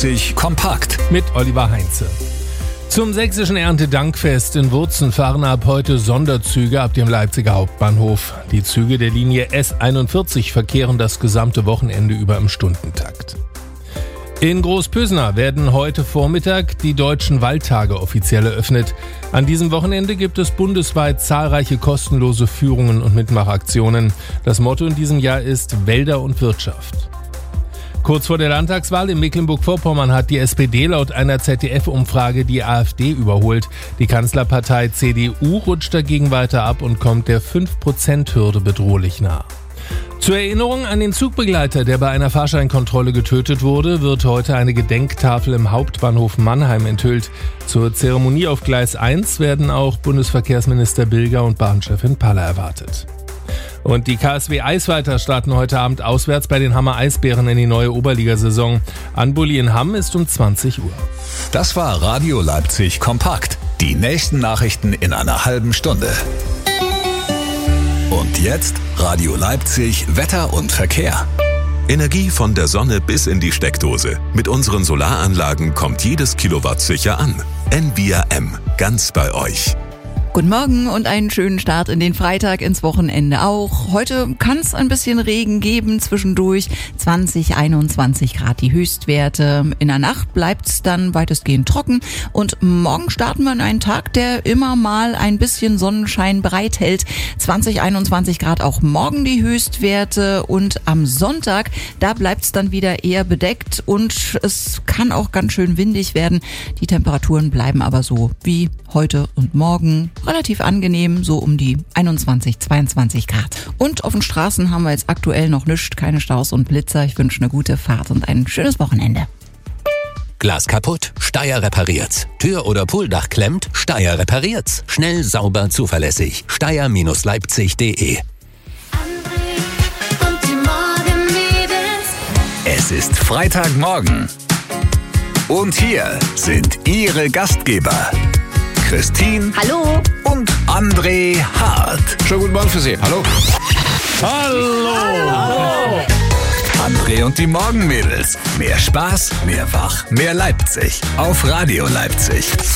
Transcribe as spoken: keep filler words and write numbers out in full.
Leipzig kompakt mit Oliver Heinze. Zum sächsischen Erntedankfest in Wurzen fahren ab heute Sonderzüge ab dem Leipziger Hauptbahnhof. Die Züge der Linie S einundvierzig verkehren das gesamte Wochenende über im Stundentakt. In Großpösna werden heute Vormittag die Deutschen Waldtage offiziell eröffnet. An diesem Wochenende gibt es bundesweit zahlreiche kostenlose Führungen und Mitmachaktionen. Das Motto in diesem Jahr ist Wälder und Wirtschaft. Kurz vor der Landtagswahl in Mecklenburg-Vorpommern hat die S P D laut einer Z D F-Umfrage die AfD überholt. Die Kanzlerpartei C D U rutscht dagegen weiter ab und kommt der fünf Prozent Hürde bedrohlich nah. Zur Erinnerung an den Zugbegleiter, der bei einer Fahrscheinkontrolle getötet wurde, wird heute eine Gedenktafel im Hauptbahnhof Mannheim enthüllt. Zur Zeremonie auf Gleis eins werden auch Bundesverkehrsminister Bilger und Bahnchefin Paller erwartet. Und die K S W Eisweiter starten heute Abend auswärts bei den Hammer Eisbären in die neue Oberligasaison. Anbulli in Hamm ist um zwanzig Uhr. Das war Radio Leipzig kompakt. Die nächsten Nachrichten in einer halben Stunde. Und jetzt Radio Leipzig Wetter und Verkehr. Energie von der Sonne bis in die Steckdose. Mit unseren Solaranlagen kommt jedes Kilowatt sicher an. N V I A M, ganz bei euch. Guten Morgen und einen schönen Start in den Freitag, ins Wochenende auch. Heute kann es ein bisschen Regen geben zwischendurch. zwanzig, einundzwanzig Grad die Höchstwerte. In der Nacht bleibt es dann weitestgehend trocken. Und morgen starten wir in einen Tag, der immer mal ein bisschen Sonnenschein bereithält. zwanzig, einundzwanzig Grad auch morgen die Höchstwerte. Und am Sonntag, da bleibt es dann wieder eher bedeckt. Und es kann auch ganz schön windig werden. Die Temperaturen bleiben aber so wie heute und morgen. Relativ angenehm, so um die einundzwanzig, zweiundzwanzig Grad. Und auf den Straßen haben wir jetzt aktuell noch nichts, keine Staus und Blitzer. Ich wünsche eine gute Fahrt und ein schönes Wochenende. Glas kaputt? Steyr repariert's. Tür oder Pooldach klemmt? Steyr repariert's. Schnell, sauber, zuverlässig. Steyr Leipzig punkt de. Es ist Freitagmorgen. Und hier sind Ihre Gastgeber. Christine. Hallo. Und André Hart. Schönen guten Morgen für Sie. Hallo. Hallo! Hallo. André und die Morgenmädels. Mehr Spaß, mehr Wach, mehr Leipzig. Auf Radio Leipzig.